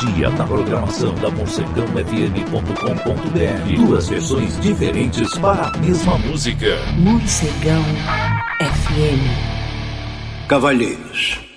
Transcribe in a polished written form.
dia na programação da morcegãofm.com.br. Duas versões diferentes para a mesma música. Morcegão FM. Cavalheiros,